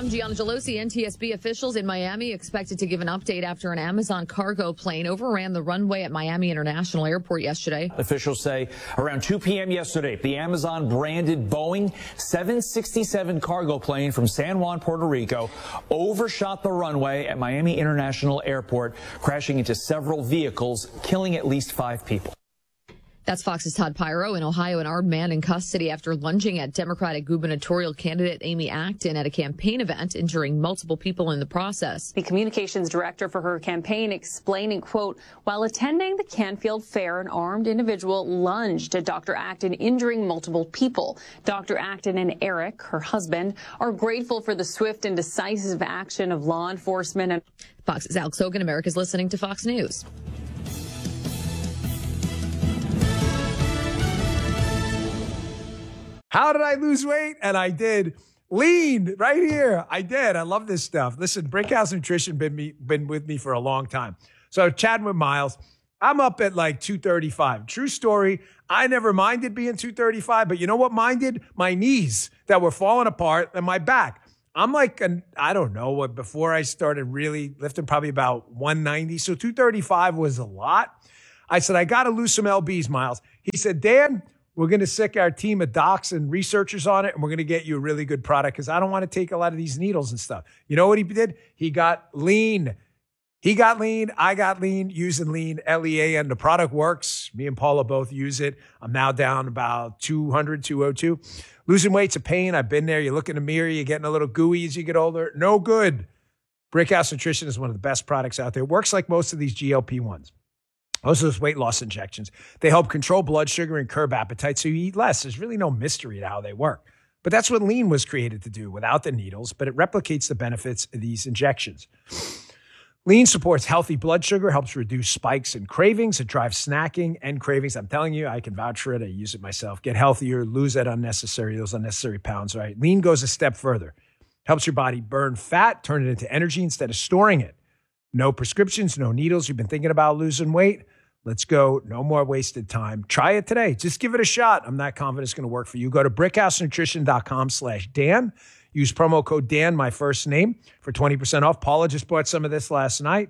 I'm Gianna Gelosi. NTSB officials in Miami expected to give an update after an Amazon cargo plane overran the runway at Miami International Airport yesterday. Officials say around 2 p.m. yesterday, the Amazon branded Boeing 767 cargo plane from San Juan, Puerto Rico, overshot the runway at Miami International Airport, crashing into several vehicles, killing at least 5 people. That's Fox's Todd Pyro. In Ohio, an armed man in custody after lunging at Democratic gubernatorial candidate Amy Acton at a campaign event, injuring multiple people in the process. The communications director for her campaign explaining, quote, while attending the Canfield Fair, an armed individual lunged at Dr. Acton, injuring multiple people. Dr. Acton and Eric, her husband, are grateful for the swift and decisive action of law enforcement. Fox's Alex Hogan. America's listening to Fox News. How did I lose weight? And I did. Lean right here. I did. I love this stuff. Listen, Brickhouse Nutrition been with me for a long time. So chatting with Miles, I'm up at like 235. True story. I never minded being 235, but you know what minded? My knees that were falling apart and my back. I'm like, I don't know what, before I started really lifting, probably about 190. So 235 was a lot. I said, I got to lose some LBs, Miles. He said, Dan, we're going to sick our team of docs and researchers on it, and we're going to get you a really good product because I don't want to take a lot of these needles and stuff. You know what he did? He got lean. He got lean. I got lean using lean, L-E-A-N. The product works. Me and Paula both use it. I'm now down about 200, 202. Losing weight's a pain. I've been there. You look in the mirror. You're getting a little gooey as you get older. No good. Brickhouse Nutrition is one of the best products out there. It works like most of these GLP-1s. Most of those weight loss injections, they help control blood sugar and curb appetite so you eat less. There's really no mystery to how they work. But that's what lean was created to do without the needles, but it replicates the benefits of these injections. Lean supports healthy blood sugar, helps reduce spikes and cravings. It drives snacking and cravings. I'm telling you, I can vouch for it. I use it myself. Get healthier, lose those unnecessary pounds, right? Lean goes a step further. Helps your body burn fat, turn it into energy instead of storing it. No prescriptions, no needles. You've been thinking about losing weight? Let's go. No more wasted time. Try it today. Just give it a shot. I'm not confident it's going to work for you. Go to brickhousenutrition.com/Dan. Use promo code Dan, my first name, for 20% off. Paula just bought some of this last night.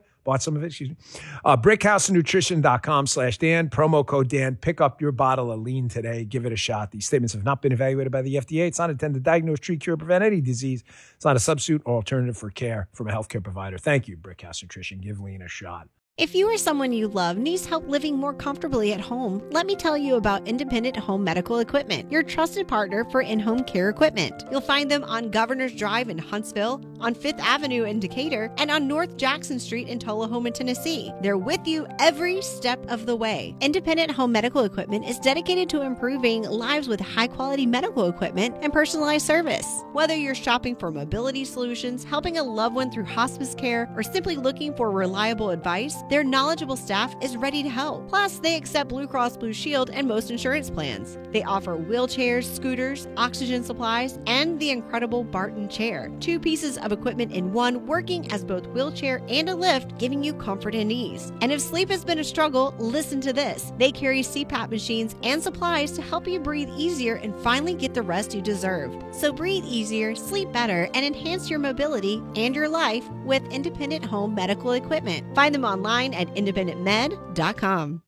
Brickhousenutrition.com/Dan. Promo code Dan. Pick up your bottle of lean today. Give it a shot. These statements have not been evaluated by the FDA. It's not intended to diagnose, treat, cure, prevent any disease. It's not a substitute or alternative for care from a healthcare provider. Thank you, Brickhouse Nutrition. Give lean a shot. If you or someone you love needs help living more comfortably at home, let me tell you about Independent Home Medical Equipment, your trusted partner for in-home care equipment. You'll find them on Governor's Drive in Huntsville, on 5th Avenue in Decatur, and on North Jackson Street in Tullahoma, Tennessee. They're with you every step of the way. Independent Home Medical Equipment is dedicated to improving lives with high-quality medical equipment and personalized service. Whether you're shopping for mobility solutions, helping a loved one through hospice care, or simply looking for reliable advice, their knowledgeable staff is ready to help. Plus, they accept Blue Cross Blue Shield and most insurance plans. They offer wheelchairs, scooters, oxygen supplies, and the incredible Barton chair. 2 pieces of equipment in one, working as both wheelchair and a lift, giving you comfort and ease. And if sleep has been a struggle, listen to this. They carry CPAP machines and supplies to help you breathe easier and finally get the rest you deserve. So breathe easier, sleep better, and enhance your mobility and your life with Independent Home Medical Equipment. Find them online at independentmed.com.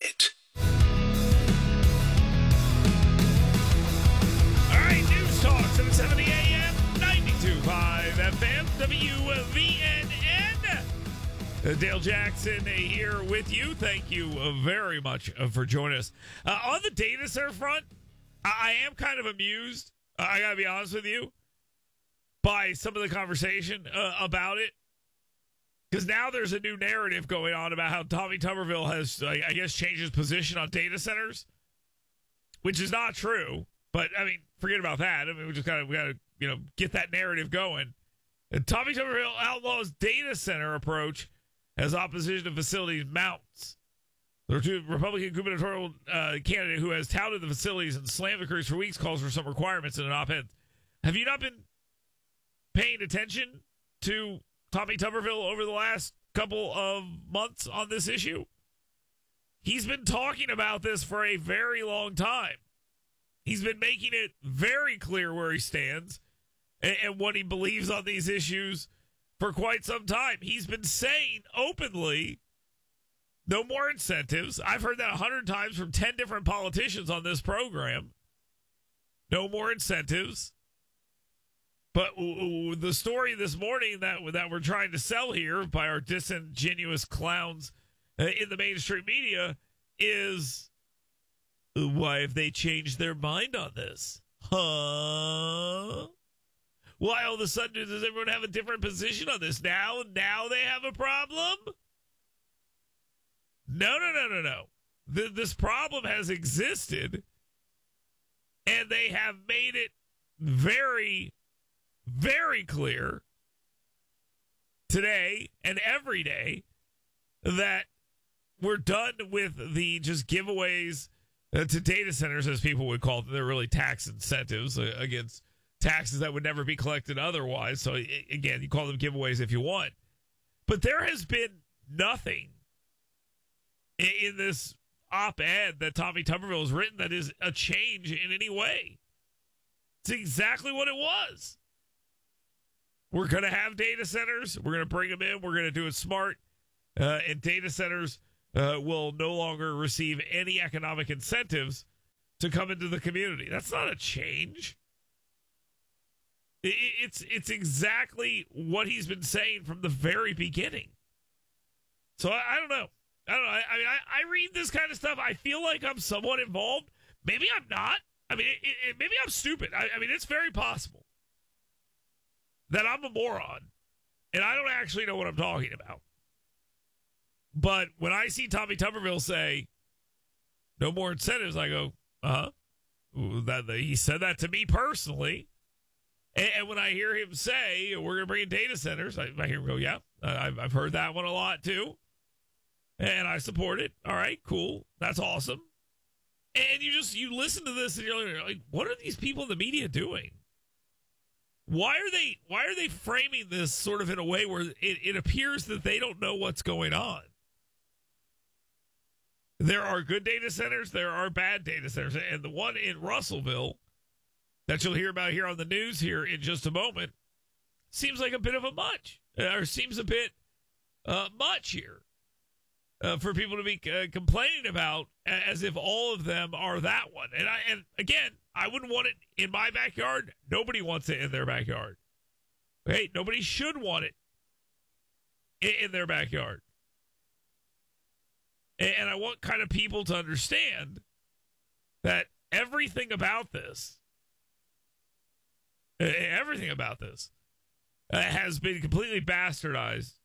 All right, News Talk, 770 AM, 92.5 FM, WVNN. Dale Jackson here with you. Thank you very much for joining us. On the data center front, I am kind of amused, I got to be honest with you, by some of the conversation about it. Because now there's a new narrative going on about how Tommy Tuberville has, I guess, changed his position on data centers, which is not true. But, I mean, forget about that. I mean, we got to, get that narrative going. And Tommy Tuberville outlaws data center approach as opposition to facilities mounts. The Republican gubernatorial candidate who has touted the facilities and slammed the crews for weeks calls for some requirements in an op-ed. Have you not been paying attention to Tommy Tuberville over the last couple of months on this issue? He's been talking about this for a very long time. He's been making it very clear where he stands and what he believes on these issues for quite some time. He's been saying openly, no more incentives. I've heard that 100 times from 10 different politicians on this program. No more incentives. But the story this morning that we're trying to sell here by our disingenuous clowns in the mainstream media is, why have they changed their mind on this? Huh? Why all of a sudden does everyone have a different position on this? Now they have a problem? No. This problem has existed, and they have made it very, very clear today and every day that we're done with the just giveaways to data centers, as people would call them. They're really tax incentives against taxes that would never be collected otherwise. So, again, you call them giveaways if you want. But there has been nothing in this op-ed that Tommy Tuberville has written that is a change in any way. It's exactly what it was. We're going to have data centers. We're going to bring them in. We're going to do it smart. And data centers will no longer receive any economic incentives to come into the community. That's not a change. It's exactly what he's been saying from the very beginning. So I don't know. I mean, I read this kind of stuff. I feel like I'm somewhat involved. Maybe I'm not. I mean, maybe I'm stupid. I mean, it's very possible that I'm a moron and I don't actually know what I'm talking about. But when I see Tommy Tuberville say, no more incentives, I go, he said that to me personally. And when I hear him say, we're going to bring in data centers, I hear him go, yeah, I've heard that one a lot too. And I support it. All right, cool. That's awesome. And you listen to this and you're like, what are these people in the media doing? Why are they framing this sort of in a way where it appears that they don't know what's going on? There are good data centers. There are bad data centers. And the one in Russellville that you'll hear about here on the news here in just a moment seems like a bit of a much, or seems a bit much here for people to be complaining about as if all of them are that one. And again, I wouldn't want it in my backyard. Nobody wants it in their backyard. Hey, nobody should want it in their backyard. And I want kind of people to understand that everything about this has been completely bastardized.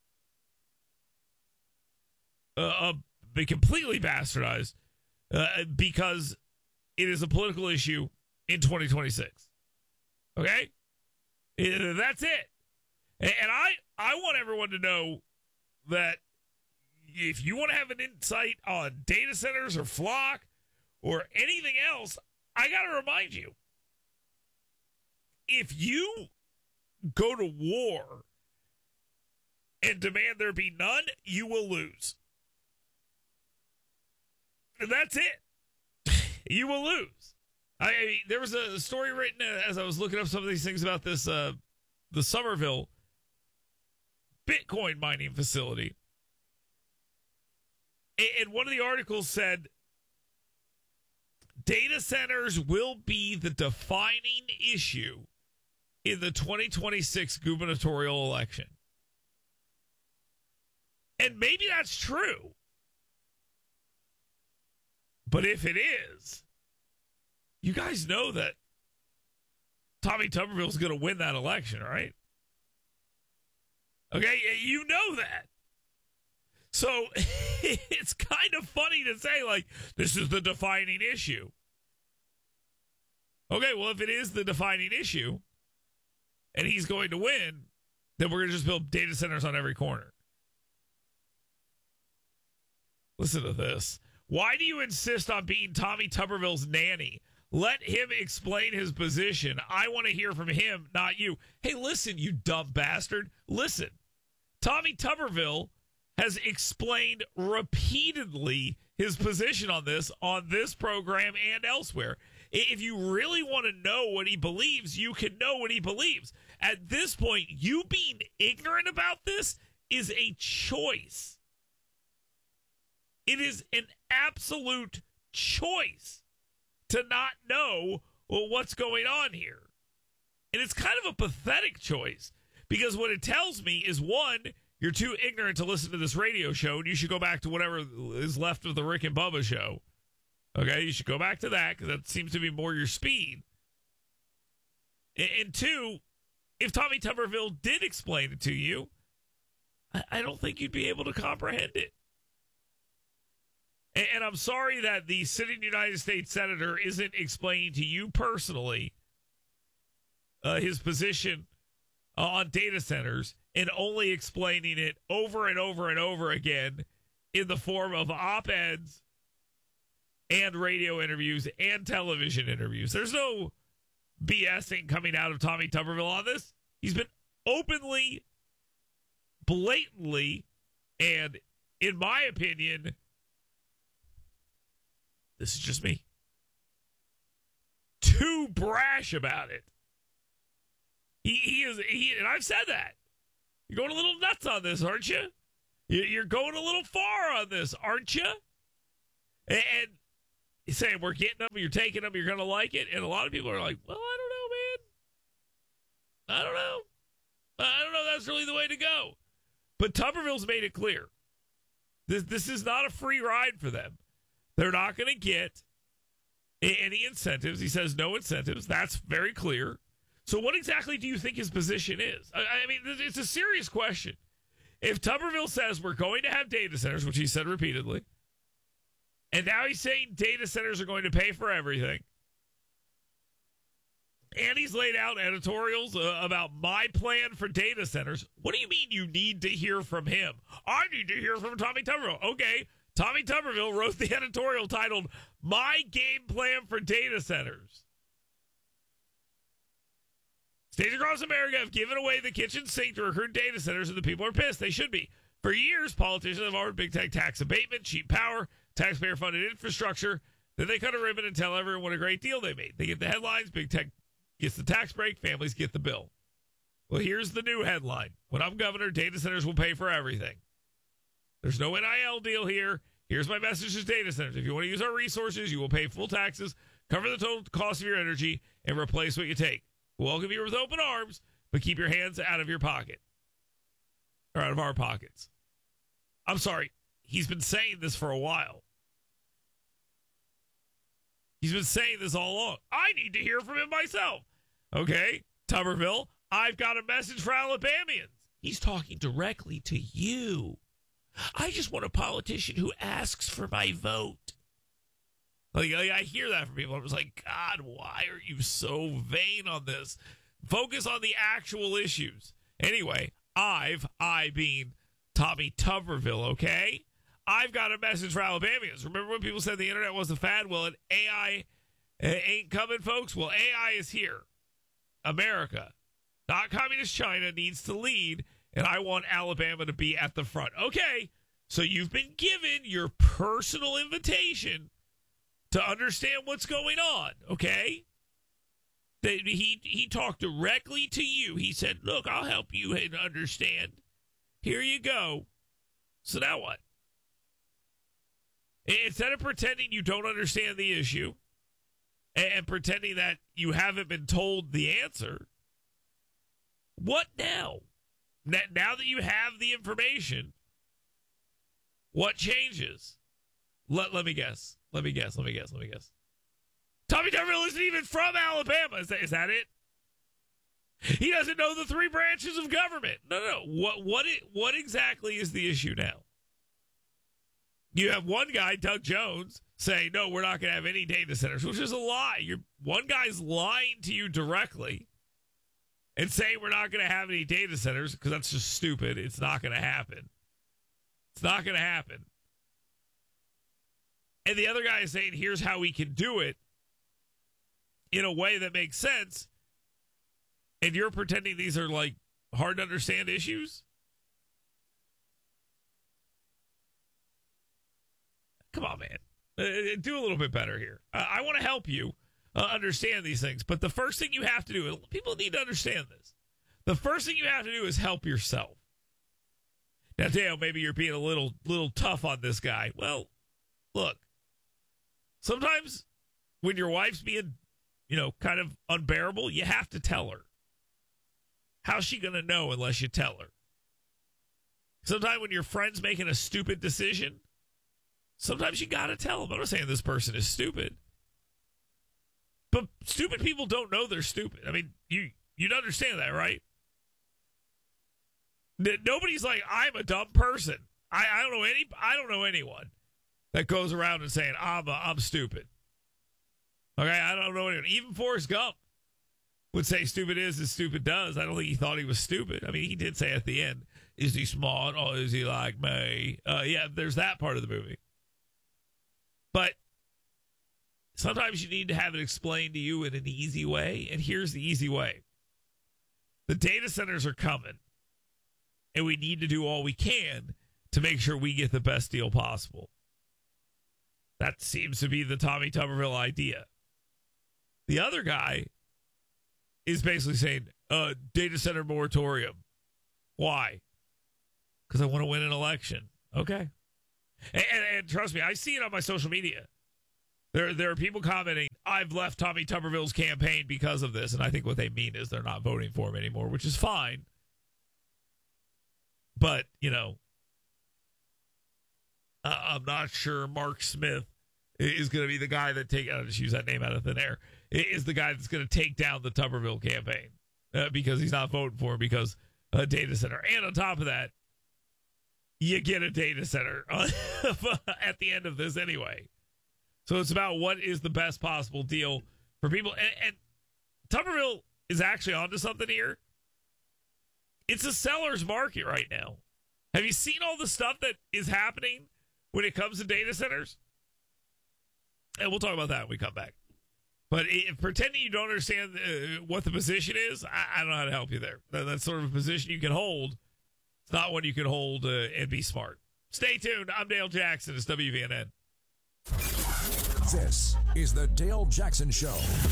Because it is a political issue in 2026. Okay? That's it. And I want everyone to know that if you want to have an insight on data centers or Flock or anything else, I got to remind you, if you go to war and demand there be none, you will lose. And that's it. You will lose. I mean, there was a story written as I was looking up some of these things about this, the Somerville Bitcoin mining facility. And one of the articles said, data centers will be the defining issue in the 2026 gubernatorial election. And maybe that's true. But if it is, you guys know that Tommy Tuberville is going to win that election, right? Okay, you know that. So it's kind of funny to say, like, this is the defining issue. Okay, well, if it is the defining issue and he's going to win, then we're going to just build data centers on every corner. Listen to this. Why do you insist on being Tommy Tuberville's nanny? Let him explain his position. I want to hear from him, not you. Hey, listen, you dumb bastard. Listen. Tommy Tuberville has explained repeatedly his position on this program and elsewhere. If you really want to know what he believes, you can know what he believes. At this point, you being ignorant about this is a choice. It is an absolute choice to not know what's going on here. And it's kind of a pathetic choice because what it tells me is, one, you're too ignorant to listen to this radio show, and you should go back to whatever is left of the Rick and Bubba show. Okay, you should go back to that because that seems to be more your speed. And two, if Tommy Tuberville did explain it to you, I don't think you'd be able to comprehend it. And I'm sorry that the sitting United States Senator isn't explaining to you personally his position on data centers and only explaining it over and over and over again in the form of op-eds and radio interviews and television interviews. There's no BSing coming out of Tommy Tuberville on this. He's been openly, blatantly, and in my opinion, this is just me, too brash about it. He is, and I've said that. You're going a little nuts on this, aren't you? You're going a little far on this, aren't you? And he's saying, we're getting them, you're taking them, you're going to like it. And a lot of people are like, well, I don't know, man. I don't know that's really the way to go. But Tuberville's made it clear. This is not a free ride for them. They're not going to get any incentives. He says no incentives. That's very clear. So what exactly do you think his position is? I mean, it's a serious question. If Tuberville says we're going to have data centers, which he said repeatedly, and now he's saying data centers are going to pay for everything, and he's laid out editorials about my plan for data centers, what do you mean you need to hear from him? I need to hear from Tommy Tuberville. Okay, Tommy Tuberville wrote the editorial titled, My Game Plan for Data Centers. States across America have given away the kitchen sink to recruit data centers, and the people are pissed. They should be. For years, politicians have offered big tech tax abatement, cheap power, taxpayer-funded infrastructure. Then they cut a ribbon and tell everyone what a great deal they made. They get the headlines, big tech gets the tax break, families get the bill. Well, here's the new headline. When I'm governor, data centers will pay for everything. There's no NIL deal here. Here's my message to data centers. If you want to use our resources, you will pay full taxes, cover the total cost of your energy, and replace what you take. We'll welcome you with open arms, but keep your hands out of your pocket. Or out of our pockets. I'm sorry. He's been saying this for a while. He's been saying this all along. I need to hear from him myself. Okay, Tuberville, I've got a message for Alabamians. He's talking directly to you. I just want a politician who asks for my vote. Like, I hear that from people. I was like, God, why are you so vain on this? Focus on the actual issues. Anyway, I being Tommy Tuberville, okay? I've got a message for Alabamians. Remember when people said the internet was a fad? Well, AI ain't coming, folks. Well, AI is here. America, not communist China, needs to lead, and I want Alabama to be at the front. Okay, so you've been given your personal invitation to understand what's going on, okay? He talked directly to you. He said, look, I'll help you understand. Here you go. So now what? Instead of pretending you don't understand the issue and pretending that you haven't been told the answer, what now? Now that you have the information, what changes? Let me guess. Tommy Tuberville isn't even from Alabama. Is that it? He doesn't know the three branches of government. No. What exactly is the issue now? You have one guy, Doug Jones, saying, no, we're not going to have any data centers, which is a lie. One guy's lying to you directly and saying we're not going to have any data centers because that's just stupid. It's not going to happen. It's not going to happen. And the other guy is saying, here's how we can do it in a way that makes sense. And you're pretending these are like hard to understand issues? Come on, man. Do a little bit better here. I want to help you. understand these things. But the first thing you have to do, people need to understand this. The first thing you have to do is help yourself. Now, Dale, maybe you're being a little tough on this guy. Well, look, sometimes when your wife's being, kind of unbearable, you have to tell her. How's she going to know unless you tell her? Sometimes when your friend's making a stupid decision, sometimes you got to tell them. I'm not saying this person is stupid. But stupid people don't know they're stupid. I mean, you'd understand that, right? Nobody's like, I'm a dumb person. I don't know anyone that goes around and saying I'm stupid. Okay, I don't know anyone. Even Forrest Gump would say stupid is as stupid does. I don't think he thought he was stupid. I mean, he did say at the end, is he smart or is he like me? Yeah, there's that part of the movie. But sometimes you need to have it explained to you in an easy way, and here's the easy way. The data centers are coming, and we need to do all we can to make sure we get the best deal possible. That seems to be the Tommy Tuberville idea. The other guy is basically saying, data center moratorium. Why? Because I want to win an election. Okay. And trust me, I see it on my social media. There are people commenting, I've left Tommy Tuberville's campaign because of this. And I think what they mean is they're not voting for him anymore, which is fine. But, I'm not sure Mark Smith is going to be the guy that I'll just use that name out of thin air, is the guy that's going to take down the Tuberville campaign because he's not voting for him because a data center. And on top of that, you get a data center at the end of this anyway. So it's about what is the best possible deal for people. And Tuberville is actually onto something here. It's a seller's market right now. Have you seen all the stuff that is happening when it comes to data centers? And we'll talk about that when we come back. But pretending you don't understand what the position is, I don't know how to help you there. That's sort of a position you can hold. It's not one you can hold and be smart. Stay tuned. I'm Dale Jackson. It's WVNN. This is the Dale Jackson Show.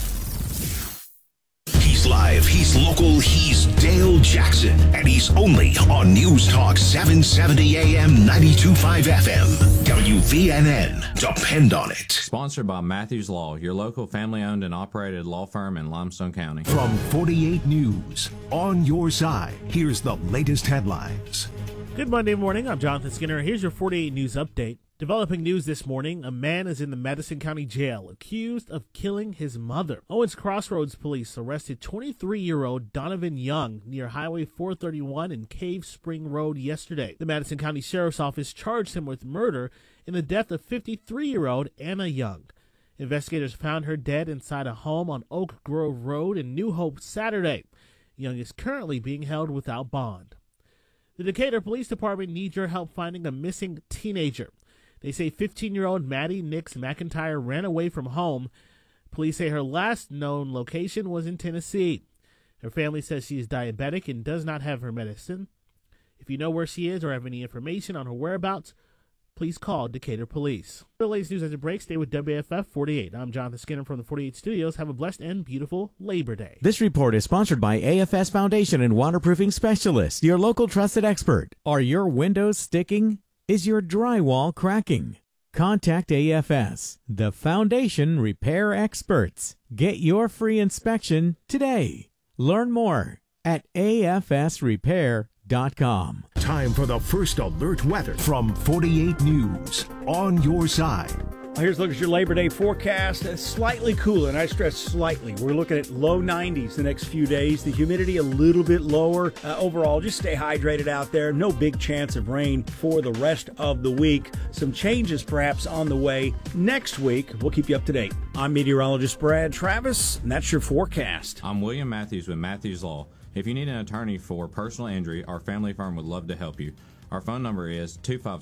He's live, he's local, he's Dale Jackson, and he's only on News Talk 770 AM 92.5 FM. WVNN. Depend on it. Sponsored by Matthews Law, your local family-owned and operated law firm in Limestone County. From 48 News, on your side, here's the latest headlines. Good Monday morning. I'm Jonathan Skinner. Here's your 48 News update. Developing news this morning, a man is in the Madison County Jail accused of killing his mother. Owens Crossroads police arrested 23-year-old Donovan Young near Highway 431 and Cave Spring Road yesterday. The Madison County Sheriff's Office charged him with murder in the death of 53-year-old Anna Young. Investigators found her dead inside a home on Oak Grove Road in New Hope Saturday. Young is currently being held without bond. The Decatur Police Department needs your help finding a missing teenager. They say 15-year-old Maddie Nix McIntyre ran away from home. Police say her last known location was in Tennessee. Her family says she is diabetic and does not have her medicine. If you know where she is or have any information on her whereabouts, please call Decatur Police. For the latest news as it breaks, stay with WFF 48. I'm Jonathan Skinner from the 48 Studios. Have a blessed and beautiful Labor Day. This report is sponsored by AFS Foundation and Waterproofing Specialist, your local trusted expert. Are your windows sticking? Is your drywall cracking? Contact AFS, the foundation repair experts. Get your free inspection today. Learn more at afsrepair.com. Time for the first alert weather from 48 News, on your side. Here's a look at your Labor Day forecast. Slightly cooler, and I stress slightly. We're looking at low 90s the next few days. The humidity a little bit lower. Overall, just stay hydrated out there. No big chance of rain for the rest of the week. Some changes perhaps on the way next week. We'll keep you up to date. I'm meteorologist Brad Travis, and that's your forecast. I'm William Matthews with Matthews Law. If you need an attorney for personal injury, our family firm would love to help you. Our phone number is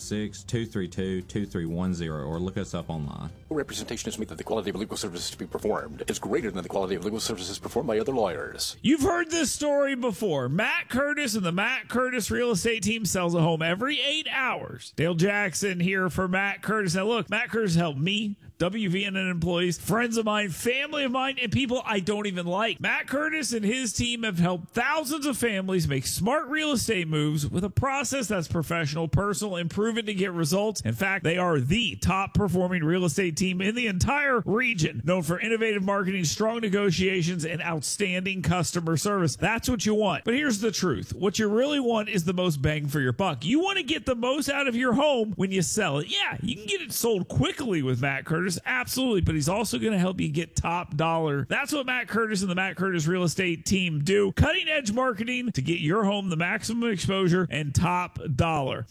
256-232-2310, or look us up online. Representation is made that the quality of legal services to be performed is greater than the quality of legal services performed by other lawyers. You've heard this story before. Matt Curtis and the Matt Curtis Real Estate Team sells a home every 8 hours. Dale Jackson here for Matt Curtis. Now, look, Matt Curtis helped me WVNN employees, friends of mine, family of mine, and people I don't even like. Matt Curtis and his team have helped thousands of families make smart real estate moves with a process that's professional, personal, and proven to get results. In fact, they are the top performing real estate team in the entire region, known for innovative marketing, strong negotiations, and outstanding customer service. That's what you want. But here's the truth. What you really want is the most bang for your buck. You want to get the most out of your home when you sell it. Yeah, you can get it sold quickly with Matt Curtis, absolutely, but he's also going to help you get top dollar. That's what Matt Curtis and the Matt Curtis Real Estate team do. Cutting edge marketing to get your home the maximum exposure and top dollar.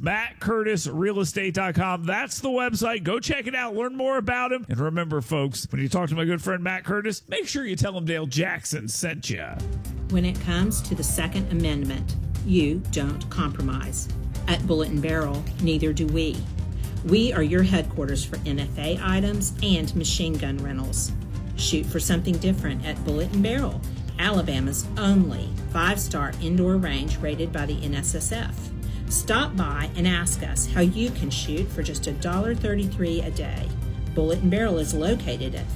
MattCurtisRealestate.com. That's the website. Go check it out. Learn more about him. And remember, folks, when you talk to my good friend Matt Curtis, make sure you tell him Dale Jackson sent you. When it comes to the Second Amendment, you don't compromise. At Bullet and Barrel, neither do we. We are your headquarters for NFA items and machine gun rentals. Shoot for something different at Bullet and Barrel, Alabama's only 5-star indoor range rated by the NSSF. Stop by and ask us how you can shoot for just $1.33 a day. Bullet and Barrel is located at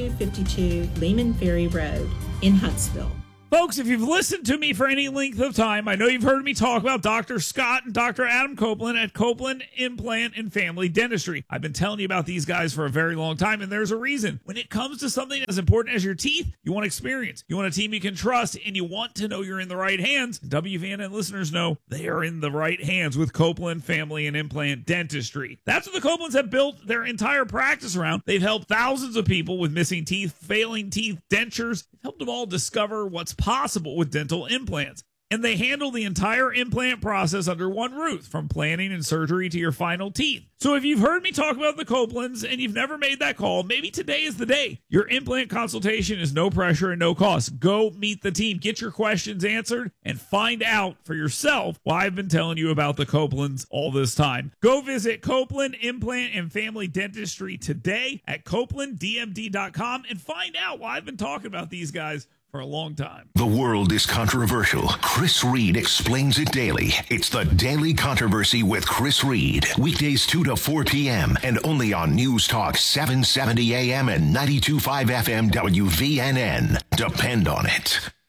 3252 Lehman Ferry Road in Huntsville. Folks, if you've listened to me for any length of time, I know you've heard me talk about Dr. Scott and Dr. Adam Copeland at Copeland Implant and Family Dentistry. I've been telling you about these guys for a very long time, and there's a reason. When it comes to something as important as your teeth, you want experience. You want a team you can trust, and you want to know you're in the right hands. WVNN listeners know they are in the right hands with Copeland Family and Implant Dentistry. That's what the Copelands have built their entire practice around. They've helped thousands of people with missing teeth, failing teeth, dentures. They've helped them all discover what's possible with dental implants. And they handle the entire implant process under one roof, from planning and surgery to your final teeth. So if you've heard me talk about the Copelands and you've never made that call, maybe today is the day. Your implant consultation is no pressure and no cost. Go meet the team, get your questions answered, and find out for yourself why I've been telling you about the Copelands all this time. Go visit Copeland Implant and Family Dentistry today at CopelandDMD.com and find out why I've been talking about these guys for a long time. The world is controversial. Chris Reed explains it daily. It's the Daily Controversy with Chris Reed. Weekdays 2 to 4 p.m. and only on News Talk 770 a.m. and 92.5 FM WVNN. Depend on it.